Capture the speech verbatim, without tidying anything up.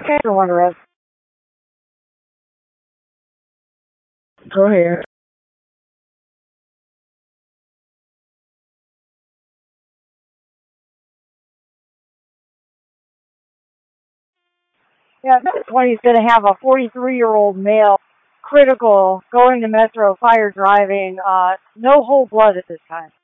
Okay, I wonder if. Go ahead. Yeah, this one he's going to have a forty-three-year-old male, critical, going to Metro, fire driving, uh, no whole blood at this time.